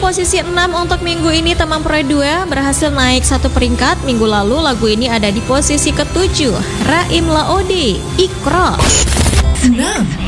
posisi 6 untuk minggu ini Temang Pro 2 berhasil naik 1 peringkat. Minggu lalu lagu ini ada di posisi ke-7. Raim Laode, Iqra. 6.